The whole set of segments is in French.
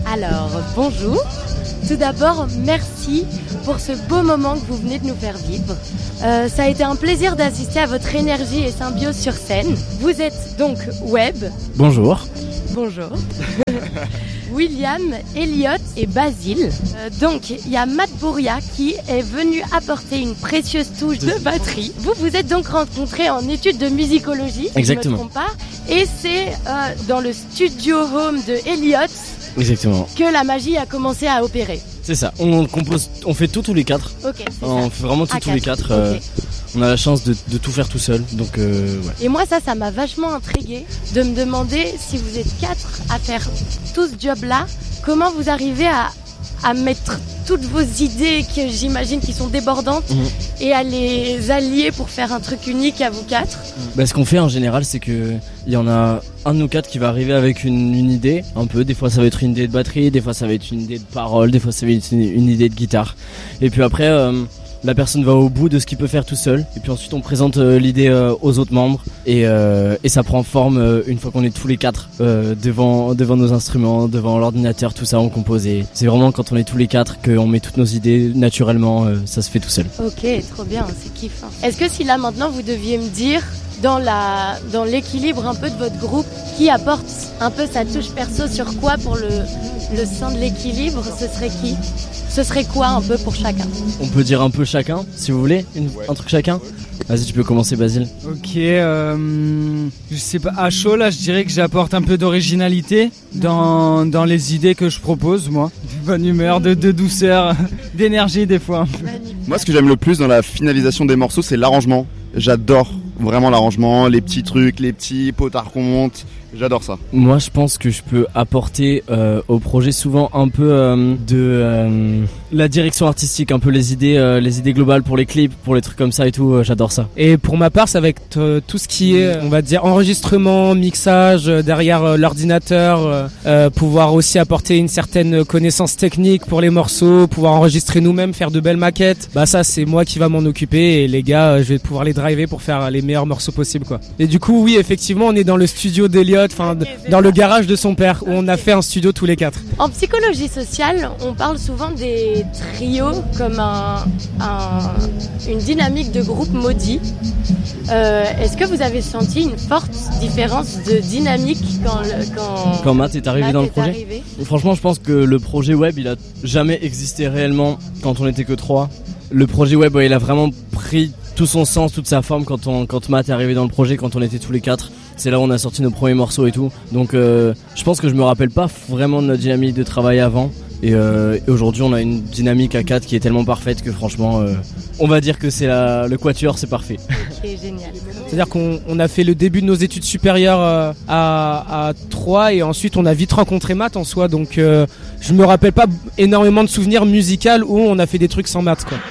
Alors, bonjour. Tout d'abord, merci pour ce beau moment que vous venez de nous faire vivre. Ça a été un plaisir d'assister à votre énergie et symbiose sur scène. Vous êtes donc Web. Bonjour. Bonjour. William, Elliot et Basile. Donc, il y a Matt Bouria qui est venu apporter une précieuse touche de batterie. Vous vous êtes donc rencontrés en études de musicologie, si Exactement. je ne me trompe pas. Et c'est dans le studio home de Elliot Exactement. que la magie a commencé à opérer. C'est ça. On compose, on fait tout tous les quatre. Ok, c'est On ça. fait vraiment tout À tous les quatre, quatre. ok. On a la chance de tout faire tout seul. Donc ouais. Et moi, ça m'a vachement intriguée de me demander si vous êtes 4 à faire tout ce job-là, comment vous arrivez à mettre toutes vos idées que j'imagine qui sont débordantes et à les allier pour faire un truc unique à vous 4. Bah, ce qu'on fait en général, c'est que il y en a un de nous quatre qui va arriver avec une idée, un peu. Des fois, ça va être une idée de batterie, des fois, ça va être une idée de parole, des fois, ça va être une idée de guitare. Et puis après, la personne va au bout de ce qu'il peut faire tout seul. Et puis ensuite, on présente l'idée aux autres membres. Et ça prend forme une fois qu'on est tous les quatre devant nos instruments, devant l'ordinateur, tout ça, on compose. Et c'est vraiment quand on est tous les quatre qu'on met toutes nos idées naturellement, ça se fait tout seul. Ok, trop bien, c'est kiffant. Est-ce que si là maintenant vous deviez me dire dans l'équilibre un peu de votre groupe, qui apporte un peu sa touche perso sur quoi pour le sein de l'équilibre, ce serait qui ? Ce serait quoi un peu pour chacun ? On peut dire un peu chacun, si vous voulez, un truc chacun. Vas-y, tu peux commencer, Basile. Ok, je sais pas, à chaud là, je dirais que j'apporte un peu d'originalité dans les idées que je propose, moi. De bonne humeur, de douceur, d'énergie des fois. Moi, ce que j'aime le plus dans la finalisation des morceaux, c'est l'arrangement. J'adore vraiment l'arrangement, les petits trucs, les petits potards qu'on monte. J'adore ça. Moi, je pense que je peux apporter au projet souvent un peu de la direction artistique, un peu les idées globales pour les clips, pour les trucs comme ça et tout. J'adore ça. Et pour ma part, ça va être tout ce qui est, on va dire, enregistrement, mixage derrière l'ordinateur, pouvoir aussi apporter une certaine connaissance technique pour les morceaux, pouvoir enregistrer nous-mêmes, faire de belles maquettes. Bah ça, c'est moi qui va m'en occuper et les gars, je vais pouvoir les driver pour faire les meilleurs morceaux possibles, quoi. Et du coup, oui, effectivement, on est dans le studio d'Elliot, enfin, dans le garage de son père, où on a fait un studio tous les quatre. En psychologie sociale, on parle souvent des trios comme une dynamique de groupe maudit. Est-ce que vous avez senti une forte différence de dynamique Quand Matt est arrivé dans le projet arrivé ? Franchement, je pense que le projet web, il a jamais existé réellement quand on était que 3. Le projet web, il a vraiment pris tout son sens, toute sa forme quand Matt est arrivé dans le projet, quand on était tous les 4. C'est là où on a sorti nos premiers morceaux et tout. Donc je pense que je me rappelle pas vraiment de notre dynamique de travail avant. Et aujourd'hui on a une dynamique à 4 qui est tellement parfaite que franchement on va dire que c'est le quatuor, c'est parfait. Ok, génial. C'est-à-dire qu'on a fait le début de nos études supérieures à 3 et ensuite on a vite rencontré Matt en soi. Donc je me rappelle pas énormément de souvenirs musicaux où on a fait des trucs sans Matt, quoi.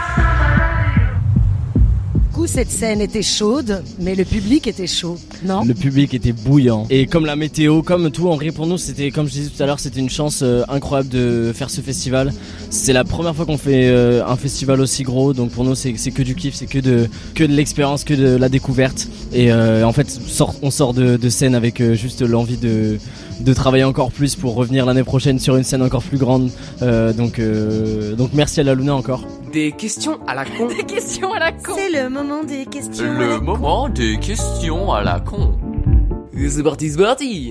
Cette scène était chaude, mais le public était chaud, non ? Le public était bouillant. Et comme la météo, comme tout en vrai pour nous, c'était, comme je disais tout à l'heure, c'était une chance incroyable de faire ce festival. C'est la première fois qu'on fait un festival aussi gros, donc pour nous c'est que du kiff, c'est que de l'expérience, que de la découverte. Et en fait, on sort de scène avec juste l'envie de travailler encore plus pour revenir l'année prochaine sur une scène encore plus grande. Donc merci à la Luna encore. Des questions à la con. Des questions à la con. C'est le moment des questions à la Le con. moment des questions à la con. C'est parti, c'est parti.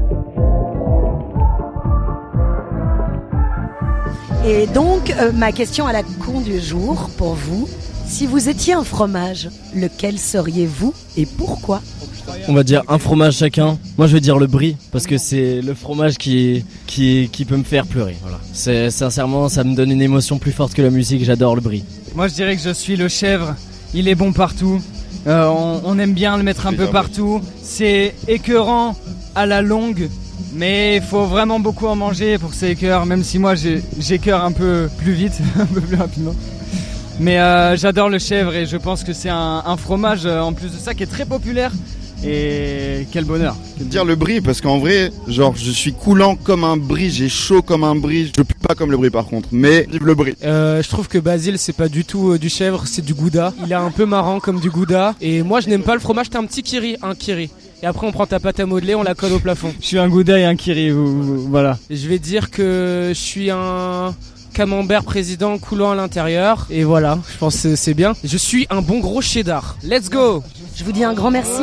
Et donc, ma question à la con du jour, pour vous, si vous étiez un fromage, lequel seriez-vous et pourquoi ? On va dire un fromage chacun. Moi je vais dire le brie parce que c'est le fromage qui peut me faire pleurer. Voilà. C'est sincèrement, ça me donne une émotion plus forte que la musique. J'adore le brie. Moi, je dirais que je suis le chèvre. Il est bon partout. On aime bien le mettre un peu partout. C'est écœurant à la longue, mais il faut vraiment beaucoup en manger pour que ça écœure. Même si moi j'écœure un peu plus vite, un peu plus rapidement. Mais j'adore le chèvre et je pense que c'est un fromage en plus de ça qui est très populaire. Et quel bonheur. Dire le brie parce qu'en vrai, genre je suis coulant comme un brie, j'ai chaud comme un brie, je pue pas comme le brie par contre, mais vive le brie. Je trouve que Basile c'est pas du tout du chèvre, c'est du gouda. Il est un peu marrant comme du gouda. Et moi je n'aime pas le fromage, t'es un petit kiri, un kiri. Et après, on prend ta pâte à modeler, on la colle au plafond. Je suis un Gouda et un Kiri, voilà. Et je vais dire que je suis un camembert président coulant à l'intérieur. Et voilà, je pense que c'est bien. Je suis un bon gros cheddar. Let's go! Je vous dis un grand merci.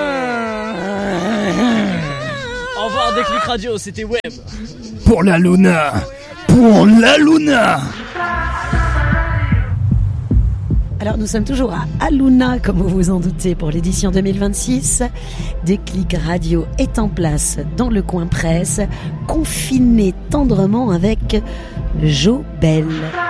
Au revoir Déclic Radio, c'était Web. Pour la Luna! Pour la Luna! Alors nous sommes toujours à Aluna, comme vous vous en doutez, pour l'édition 2026. Déclic Radio est en place dans le coin presse, confiné tendrement avec Jobel.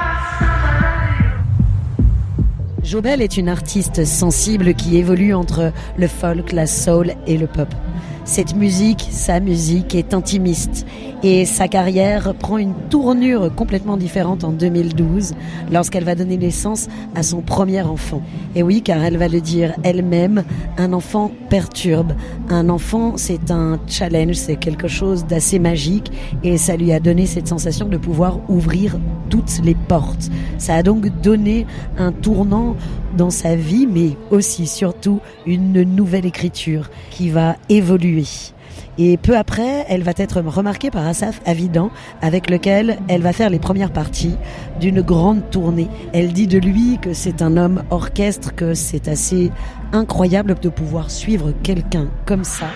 Jobel est une artiste sensible qui évolue entre le folk, la soul et le pop. Cette musique, sa musique est intimiste et sa carrière prend une tournure complètement différente en 2012 lorsqu'elle va donner naissance à son premier enfant. Et oui, car elle va le dire elle-même, un enfant perturbe. Un enfant, c'est un challenge, c'est quelque chose d'assez magique et ça lui a donné cette sensation de pouvoir ouvrir toutes les portes. Ça a donc donné un tournant dans sa vie, mais aussi, surtout, une nouvelle écriture qui va évoluer. Et peu après, elle va être remarquée par Asaf Avidan, avec lequel elle va faire les premières parties d'une grande tournée. Elle dit de lui que c'est un homme orchestre, que c'est assez incroyable de pouvoir suivre quelqu'un comme ça.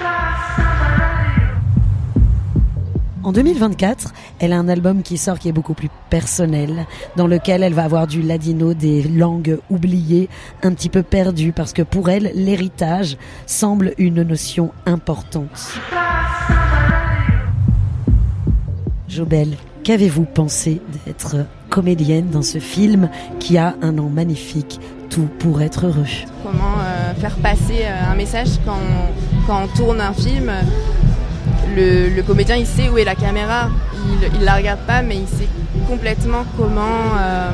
En 2024, elle a un album qui sort qui est beaucoup plus personnel, dans lequel elle va avoir du ladino, des langues oubliées, un petit peu perdues, parce que pour elle, l'héritage semble une notion importante. Jobel, qu'avez-vous pensé d'être comédienne dans ce film qui a un nom magnifique, Tout pour être heureux? Comment faire passer un message quand on tourne un film? Le comédien, il sait où est la caméra, il la regarde pas, mais il sait complètement comment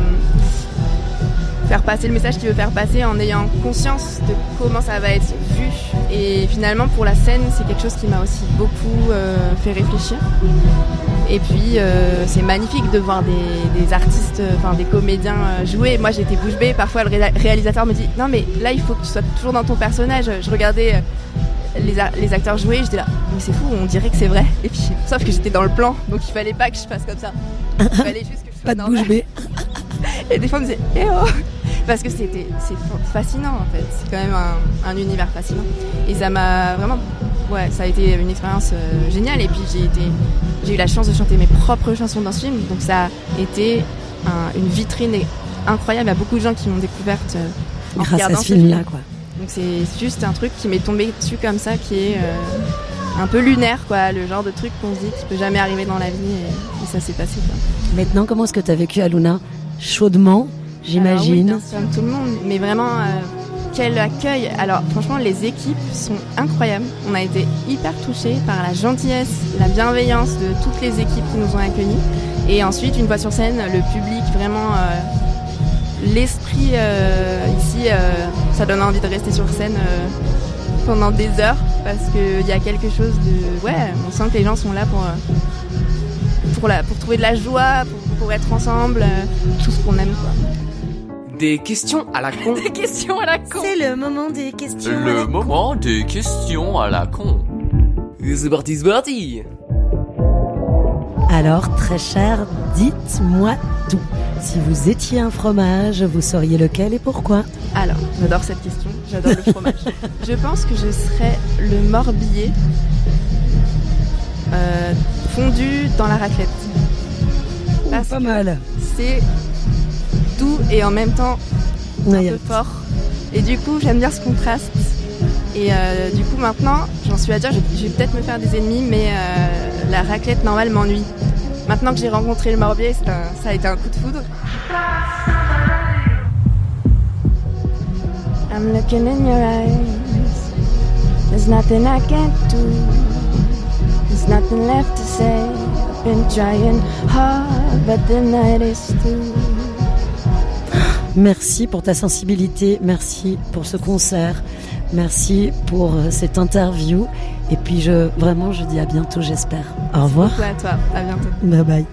faire passer le message qu'il veut faire passer en ayant conscience de comment ça va être vu. Et finalement, pour la scène, c'est quelque chose qui m'a aussi beaucoup fait réfléchir. Et puis, c'est magnifique de voir des artistes, des comédiens jouer. Moi, j'étais bouche bée. Parfois, le réalisateur me dit « Non, mais là, il faut que tu sois toujours dans ton personnage. » Je regardais les acteurs jouer, j'étais là, mais c'est fou, on dirait que c'est vrai. Et puis, sauf que j'étais dans le plan, donc il fallait pas que je fasse comme ça. Il fallait juste que je sois pas de bouche bée. Et des fois, on me disait, eh oh, parce que c'est fascinant en fait. C'est quand même un univers fascinant. Et ça m'a vraiment, ça a été une expérience géniale. Et puis j'ai eu la chance de chanter mes propres chansons dans ce film, donc ça a été une vitrine incroyable. Il y a beaucoup de gens qui m'ont découverte en grâce regardant à ce film-là, quoi. Donc c'est juste un truc qui m'est tombé dessus comme ça, qui est un peu lunaire, quoi, le genre de truc qu'on se dit qui peut jamais arriver dans la vie, et ça s'est passé, quoi. Maintenant, comment est-ce que tu as vécu Aluna? Chaudement, j'imagine. Alors, oui, comme tout le monde, mais vraiment quel accueil. Alors franchement, les équipes sont incroyables. On a été hyper touchés par la gentillesse, la bienveillance de toutes les équipes qui nous ont accueillis. Et ensuite, une fois sur scène, le public, vraiment l'esprit ici, ça donne envie de rester sur scène pendant des heures, parce qu'il y a quelque chose de... on sent que les gens sont là pour trouver de la joie, pour être ensemble, tout ce qu'on aime, quoi. Des questions à la con. Des questions à la con. C'est le moment des questions à la Le moment des questions à la con. C'est parti, c'est parti. Alors, très cher, dites-moi tout. Si vous étiez un fromage, vous sauriez lequel et pourquoi? Alors, j'adore cette question, j'adore le fromage. Je pense que je serais le morbier fondu dans la raclette. Parce pas mal. C'est doux et en même temps un peu fort. Et du coup, j'aime bien ce contraste. Et du coup, maintenant, j'en suis à dire, je vais peut-être me faire des ennemis, mais la raclette normale m'ennuie. Maintenant que j'ai rencontré le morbier, ça a été un coup de foudre. I'm looking in your eyes. There's nothing I can't do. There's nothing left to say. I've been trying hard, but the night is through. Merci pour ta sensibilité, merci pour ce concert, merci pour cette interview. Et puis je dis à bientôt, j'espère. Au revoir. Merci à toi, à bientôt. Bye bye.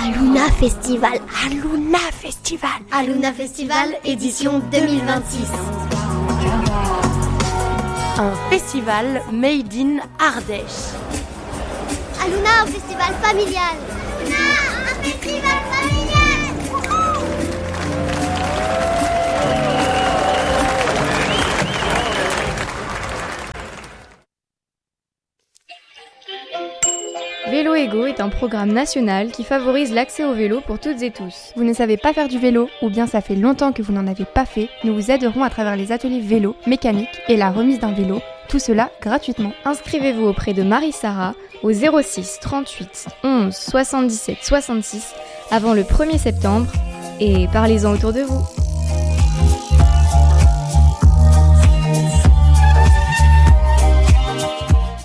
Aluna Festival. Aluna Festival. Aluna Festival édition 2026. Un festival made in Ardèche. Aluna, un festival familial. Aluna, un festival familial. Vélo Ego est un programme national qui favorise l'accès au vélo pour toutes et tous. Vous ne savez pas faire du vélo ou bien ça fait longtemps que vous n'en avez pas fait, nous vous aiderons à travers les ateliers vélo, mécanique et la remise d'un vélo, tout cela gratuitement. Inscrivez-vous auprès de Marie-Sara au 06 38 11 77 66 avant le 1er septembre et parlez-en autour de vous.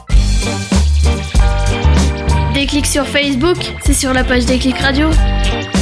Déclic sur Facebook, c'est sur la page Déclic Radio.